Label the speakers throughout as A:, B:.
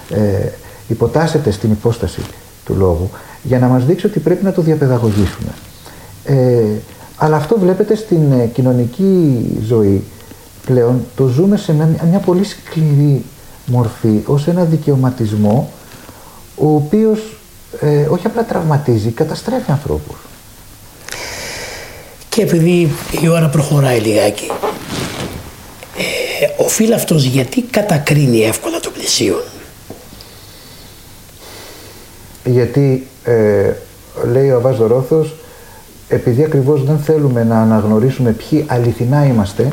A: υποτάσσεται στην υπόσταση του λόγου για να μας δείξει ότι πρέπει να το διαπαιδαγωγήσουμε. Αλλά αυτό βλέπετε στην κοινωνική ζωή πλέον το ζούμε σε μια πολύ σκληρή μορφή ως ένα δικαιωματισμό ο οποίος όχι απλά τραυματίζει, καταστρέφει ανθρώπους.
B: Και επειδή η ώρα προχωράει λιγάκι, ο φύλαυτος γιατί κατακρίνει εύκολα το πλησίον?
A: Γιατί λέει ο Αββάς Δωρόθος, επειδή ακριβώς δεν θέλουμε να αναγνωρίσουμε ποιοι αληθινά είμαστε,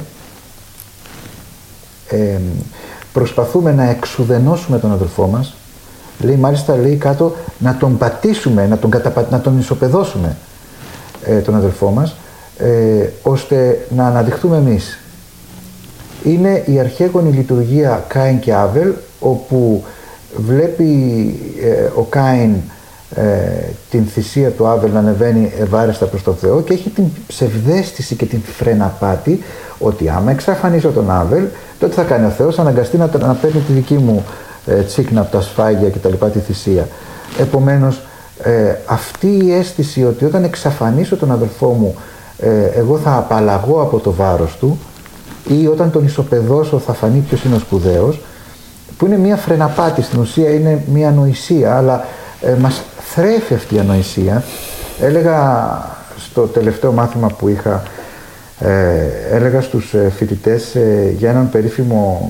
A: προσπαθούμε να εξουδενώσουμε τον αδελφό μας. Λέει, μάλιστα λέει κάτω, να τον πατήσουμε, να τον ισοπεδώσουμε τον αδελφό μας, ώστε να αναδειχθούμε εμείς. Είναι η αρχαίγονη λειτουργία Κάιν και Άβελ, όπου βλέπει ο Κάιν την θυσία του Άβελ να ανεβαίνει ευάρεστα προς τον Θεό και έχει την ψευδαίσθηση και την φρεναπάτη ότι άμα εξαφανίσω τον Άβελ, τότε θα κάνει ο Θεός αναγκαστεί να παίρνει τη δική μου τσίκνα από τα σφάγια και τα λοιπά, τη θυσία. Επομένως, αυτή η αίσθηση ότι όταν εξαφανίσω τον αδελφό μου, εγώ θα απαλλαγώ από το βάρος του, ή όταν τον ισοπεδώσω θα φανεί ποιος είναι ο σπουδαίος, που είναι μια φρεναπάτη, στην ουσία είναι μια ανοησία, αλλά μας θρέφει αυτή η ανοησία. Έλεγα στο τελευταίο μάθημα που είχα, έλεγα στους φοιτητές για έναν περίφημο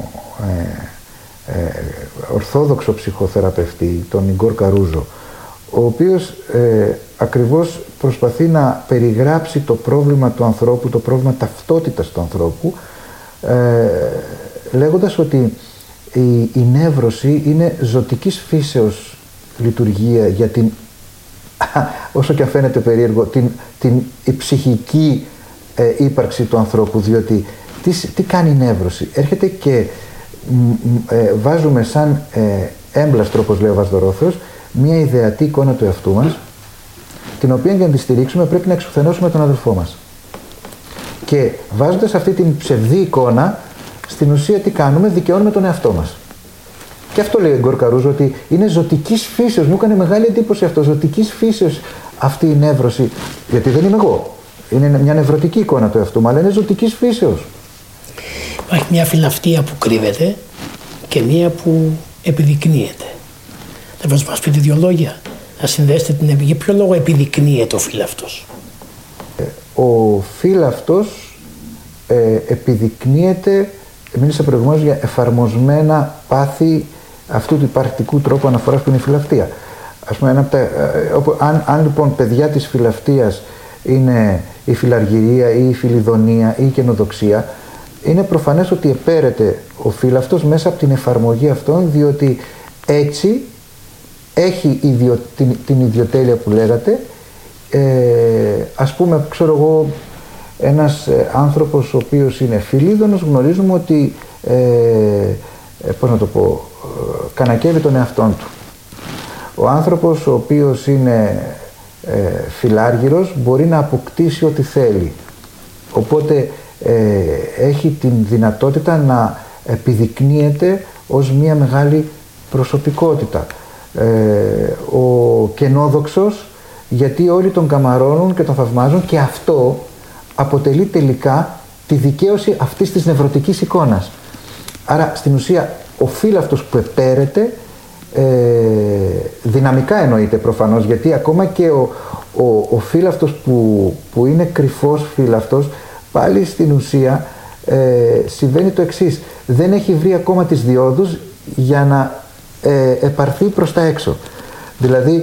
A: ορθόδοξο ψυχοθεραπευτή, τον Ιγκόρ Καρούζο, ο οποίος ακριβώς προσπαθεί να περιγράψει το πρόβλημα του ανθρώπου, το πρόβλημα ταυτότητας του ανθρώπου, λέγοντας ότι η νεύρωση είναι ζωτικής φύσεως λειτουργία για την, όσο και αν φαίνεται περίεργο, την ψυχική ύπαρξη του ανθρώπου, διότι τι κάνει η νεύρωση? Έρχεται και βάζουμε σαν έμπλαστρο, όπως λέει ο Βασδωρόθεος, μια ιδεατή εικόνα του εαυτού μας, την οποία για να τη στηρίξουμε πρέπει να εξουθενώσουμε τον αδελφό μας. Και βάζοντας αυτή την ψευδή εικόνα, στην ουσία τι κάνουμε? Δικαιώνουμε τον εαυτό μας. Και αυτό λέει ο Ιγκόρ Καρούζο, ότι είναι ζωτικής φύσεως. Μου έκανε μεγάλη εντύπωση αυτό. Ζωτικής φύσεως αυτή η νεύρωση. Γιατί δεν είμαι εγώ. Είναι μια νευρωτική εικόνα του εαυτού μου, αλλά είναι ζωτικής φύσεως.
B: Υπάρχει μια φιλαυτία που κρύβεται και μια που επιδεικνύεται. Θα μας πείτε δύο λόγια, να συνδέσετε την για ποιο λόγο επιδεικνύεται ο φύλαυτος?
A: Ο φύλαυτος επιδεικνύεται, μίλησα προηγουμένως για εφαρμοσμένα πάθη αυτού του υπαρκτικού τρόπου αναφοράς που είναι η φιλαυτία. Ας πούμε, αν λοιπόν παιδιά της φιλαυτίας είναι η φιλαργυρία ή η φιλιδονία ή η καινοδοξία, είναι προφανές ότι επέρεται ο φύλαυτος μέσα από την εφαρμογή αυτών, διότι έτσι έχει την ιδιοτέλεια που λέγατε. Ας πούμε, ξέρω εγώ, ένας άνθρωπος ο οποίος είναι φιλίδωνος, γνωρίζουμε ότι πώς να το πω, κανακεύει τον εαυτόν του. Ο άνθρωπος ο οποίος είναι φιλάργυρος μπορεί να αποκτήσει ό,τι θέλει, οπότε έχει την δυνατότητα να επιδεικνύεται ως μια μεγάλη προσωπικότητα. Ο καινόδοξος, γιατί όλοι τον καμαρώνουν και τον θαυμάζουν, και αυτό αποτελεί τελικά τη δικαίωση αυτής της νευρωτικής εικόνας. Άρα στην ουσία ο φύλαυτος που επέρεται δυναμικά εννοείται προφανώς, γιατί ακόμα και ο φύλαυτος που είναι κρυφός φύλαυτος, πάλι στην ουσία συμβαίνει το εξής: δεν έχει βρει ακόμα τις διόδους για να επαρθεί προς τα έξω. Δηλαδή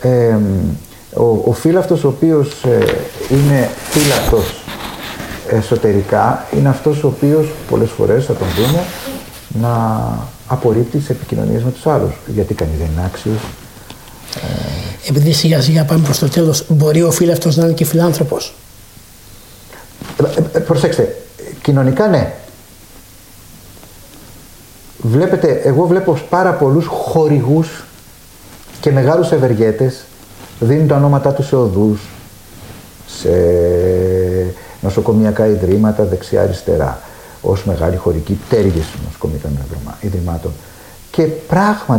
A: ο φύλαυτος ο οποίος είναι φύλαυτος εσωτερικά είναι αυτός ο οποίος πολλές φορές, θα τον δούμε, να απορρίπτει τις επικοινωνίες με τους άλλους, γιατί κανείς δεν είναι άξιος.
B: Επειδή σιγά σιγά πάμε προς το τέλος, μπορεί ο φύλαυτος να είναι και φιλάνθρωπος?
A: Προσέξτε, κοινωνικά ναι. Βλέπετε, εγώ βλέπω πάρα πολλούς χορηγούς και μεγάλους ευεργέτες, δίνουν τα ονόματά τους σε οδούς, σε νοσοκομιακά ιδρύματα δεξιά-αριστερά, ως μεγάλη χορηγή, πτέρυγες νοσοκομιακών ιδρυμάτων. Και πράγματι